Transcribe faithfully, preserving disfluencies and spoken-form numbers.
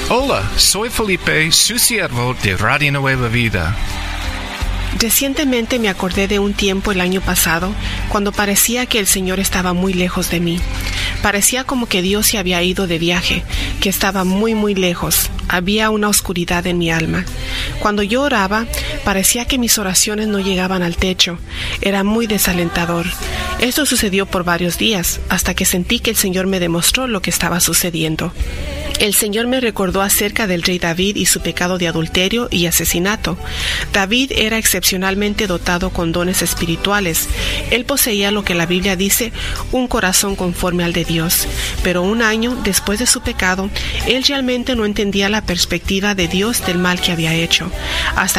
Hola, soy Felipe, su siervo de Radio Nueva Vida. Recientemente me acordé de un tiempo el año pasado cuando parecía que el Señor estaba muy lejos de mí. Parecía como que Dios se había ido de viaje, que estaba muy muy lejos. Había una oscuridad en mi alma. Cuando yo oraba, parecía que mis oraciones no llegaban al techo. Era muy desalentador. Esto sucedió por varios días, hasta que sentí que el Señor me demostró lo que estaba sucediendo. El Señor me recordó acerca del rey David y su pecado de adulterio y asesinato. David era excepcionalmente dotado con dones espirituales. Él poseía lo que la Biblia dice, un corazón conforme al de Dios. Pero un año después de su pecado, él realmente no entendía la perspectiva de Dios del mal que había hecho. Hasta